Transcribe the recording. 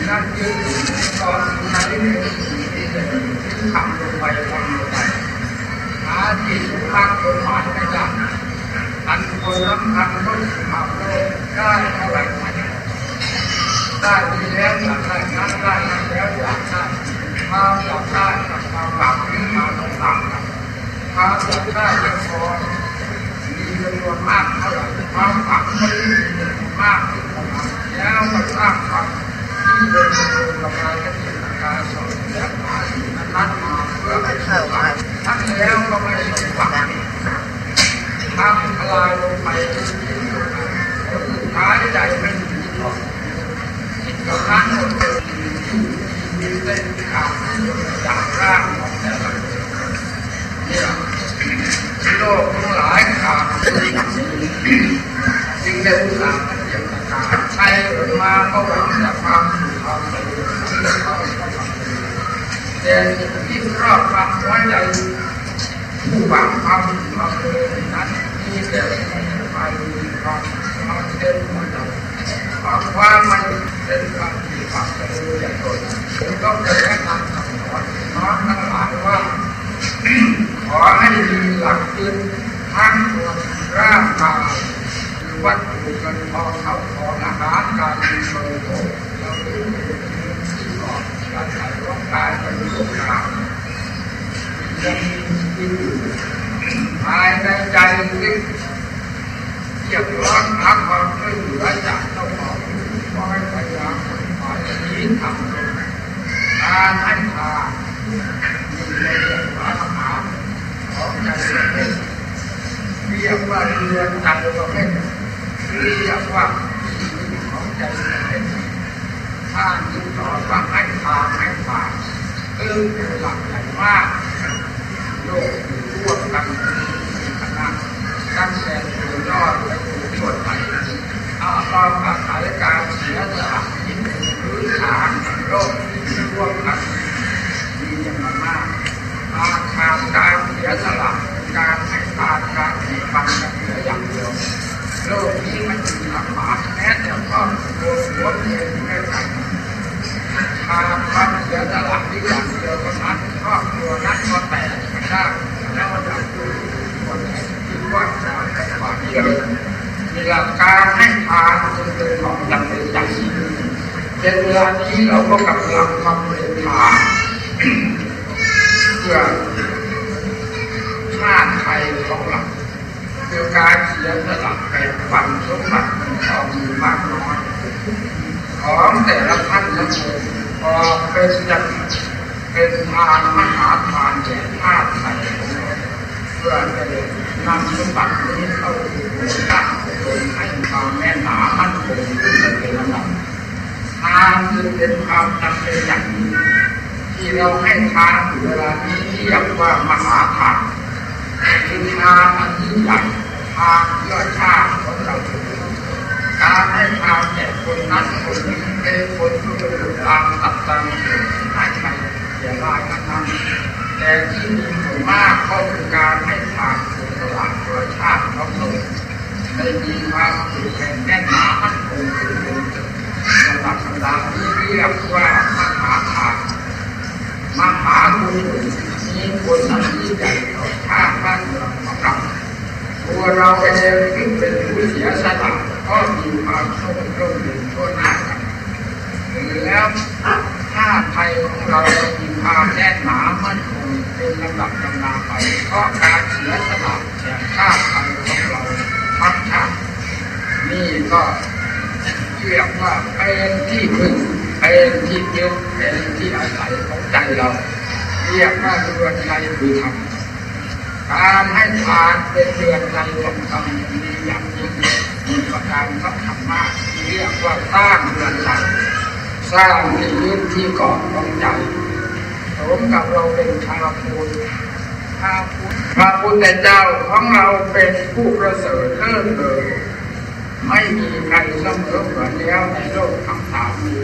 นั่นคือตอนไหนที่จะทำลงไปทำลงไปหาที่สุภาพคนหมายไม่ได้อันคนสำคัญก็สุภาพโลกได้เท่าไหร่มันได้ดีแล้วอยากได้นั้นได้นั้นแล้วอยากได้ถ้าอยากได้กับความหวังที่มาต่างกันถ้าอยากได้จะพอมีจำนวนมากเท่าไหร่ความหวังไม่มีจำนวนมากเท่าไหร่แล้วก็สร้างความที่เป็นกำลังจะเป็นการสอนและหาสิ่งนั้นมาเพื่อให้เข้าไปทั้งแล้วก็ไม่สมหวังทำทลายลงไปสุดท้ายใจไม่มีต่อจิตกับร่างคนเป็นมีเส้นขาดจากร่างของแต่ละเนี่ยโลกทั้งหลายขาดจึงได้อุตส่าห์เก็บตะการใช้เกิดมาก็หวังจะความสุขความสงบแต่ที่ครอบครองหัวใจผู้หวังความสุขความสงบนั้นมีแต่ไปความเด่นหัวใจความมันเป็นความดีความเจริญอย่างตนผมต้องแนะนำสั่งสอนน้องทั้งหลายว่าขอให้มีหลักยึดทั้งตัวร่างกายคือวัตถุเงินทองเข้าของอาหารการกินบริโภคเราดูที่ก่อนการใส่ร่างกายเป็นโลกกายยังมีอยู่ภายในใจลึกเรียกร้องหาความช่วยเหลือจากเจ้าของขอให้พยายามหาที่ทำลงการให้ทานมีในเรื่องอาหารของใจประเภทเรียกว่าเรือนใจประเภทเรียกว่าของใจประเภทท่านจึงสอนว่าให้ทานให้ทานเป็นหลักใหญ่มากโลกร่วมกันคณะตั้งแต่ตัวยอดไปสู่ส่วนใหญ่เราอาศัยการเสียสละที่เป็นพื้นฐานของโลกที่ร่วมกันมีจำนวนมากขาดการเสียสละการให้ทานการแบ่งปันกันเหลืออย่างเดียวโลกนี้มันมีหลักฐานแม้แต่ครอบครัวหัวเมียที่ได้กันขาดความเสียสละที่อย่างเดียวก็นั้นครอบครัวนั้นก็แตกกันได้แล้วมันจะดูคนที่ว่าจะเป็นความเชื่อมีหลักการให้ทานจึงเป็นของจำเป็นอย่างยิ่งเป็นเวลานี้เราก็กำลังทำเป็นทานเพื่อชาติไทยของเราคือการเสียสละแบ่งปันสมบัติของมีมากน้อยของแต่ละท่านละคนพอเป็นทานมหาทานแก่ชาติไทยของเราเพื่อจะนำสมบัตินี้เข้าสู่โลกาโดยให้ความแน่นหนามั่นคงขึ้นเป็นลำดับทานจึงเป็นความจำเป็นอย่างยิ่งที่เราให้ทานเวลานี้เรียกว่ามหาทานคือทานอันยิ่งใหญ่ทานเพื่อชาติของเราการให้ทานแก่คนนั้นคนนี้เป็นคนที่อยู่ตามตัดตามให้ใครเสียรายนั้นแต่ที่มีผลมากก็คือการให้ทานเสียสละเพื่อชาติของเราได้มีความผูกแน่นแน่นหนามั่นคงขึ้นระดับลำดับที่เรียกว่ามหาทานมหาบุญมีผลอันยิ่งใหญ่ต่อชาติบ้านเมืองของเราตัวเราเองที่เป็นผู้เสียสละก็มีความสุขร่มเย็นทั่วหน้ากันแล้วชาติไทยของเรามีความแน่นหนามั่นคงเป็นลำดับลำนาไปเพราะการเสียสละแก่ชาติไทยของเราทั้งชาตินี่ก็เรียกว่าเป็นที่พึ่งเป็นที่ยึดเป็นที่อาศัยของใจเราเรียกว่าเรือนใจคือธรรมการให้ทานเป็นเรือนใจของธรรมมีอย่างยิ่งมีประการสำคัญมากเรียกว่าสร้างเรือนใจสร้างที่ยึดที่เกาะของใจสมกับเราเป็นชาวพุทธพระพุทธเจ้าของเราเป็นผู้ประเสริฐเลิศเลยไม่มีใครเสมอเหมือนแล้วในโลกทั้งสามนี้